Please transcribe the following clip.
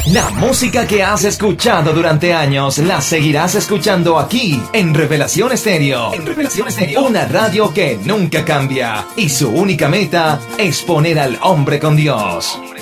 La música que has escuchado durante años la seguirás escuchando aquí en Revelación Estéreo. En Revelación Estéreo, una radio que nunca cambia y su única meta es poner al hombre con Dios.